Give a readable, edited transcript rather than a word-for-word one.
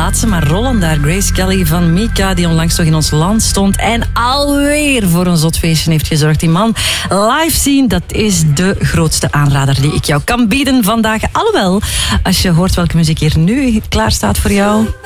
laat ze maar rollen daar. Grace Kelly van Mika, die onlangs toch in ons land stond en alweer voor een zot feestje heeft gezorgd. Die man live zien, dat is de grootste aanrader die ik jou kan bieden vandaag. Alhoewel, als je hoort welke muziek hier nu klaar staat voor jou...